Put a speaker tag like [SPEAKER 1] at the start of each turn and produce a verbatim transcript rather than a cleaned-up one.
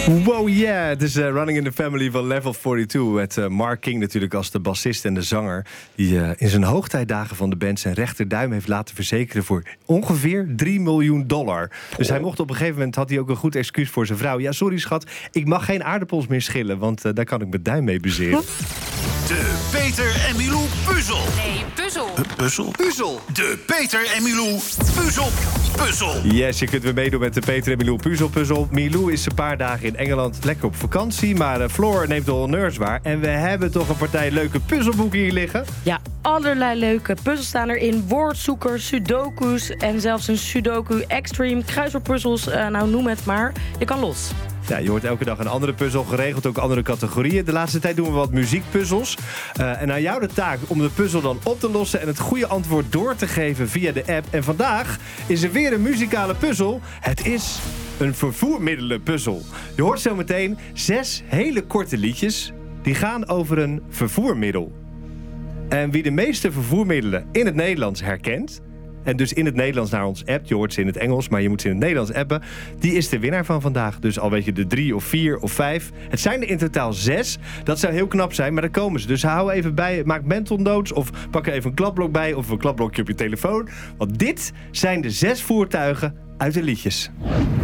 [SPEAKER 1] Wow, yeah. Het is uh, Running in the Family van Level tweeënveertig. Met uh, Mark King natuurlijk als de bassist en de zanger. Die uh, in zijn hoogtijdagen van de band zijn rechterduim heeft laten verzekeren voor ongeveer drie miljoen dollar. Dus hij mocht op een gegeven moment, had hij ook een goed excuus voor zijn vrouw. Ja, sorry schat, ik mag geen aardappels meer schillen, want uh, daar kan ik mijn duim mee bezeren.
[SPEAKER 2] De Peter en Milou puzzel.
[SPEAKER 3] Nee, puzzel.
[SPEAKER 2] Uh, puzzel? Puzzel. De Peter en Milou puzzel. Puzzel.
[SPEAKER 1] Yes, je kunt weer meedoen met de Peter en Milou puzzelpuzzel. Milou is een paar dagen in Engeland lekker op vakantie, maar uh, Floor neemt de honneurs waar. En we hebben toch een partij leuke puzzelboeken hier liggen.
[SPEAKER 4] Ja, allerlei leuke puzzels staan erin. Woordzoekers, sudoku's en zelfs een sudoku extreme. Kruiswoordpuzzels, uh, nou noem het maar. Je kan los.
[SPEAKER 1] Ja, je hoort elke dag een andere puzzel, geregeld ook andere categorieën. De laatste tijd doen we wat muziekpuzzels. Uh, en aan jou de taak om de puzzel dan op te lossen en het goede antwoord door te geven via de app. En vandaag is er weer een muzikale puzzel. Het is een vervoermiddelenpuzzel. Je hoort zo meteen zes hele korte liedjes die gaan over een vervoermiddel. En wie de meeste vervoermiddelen in het Nederlands herkent, en dus in het Nederlands naar ons appt, je hoort ze in het Engels, maar je moet ze in het Nederlands appen, die is de winnaar van vandaag. Dus al weet je de drie of vier of vijf. Het zijn er in totaal zes. Dat zou heel knap zijn, maar daar komen ze. Dus hou even bij, maak mental notes of pak er even een kladblok bij of een kladblokje op je telefoon. Want dit zijn de zes voertuigen uit de liedjes.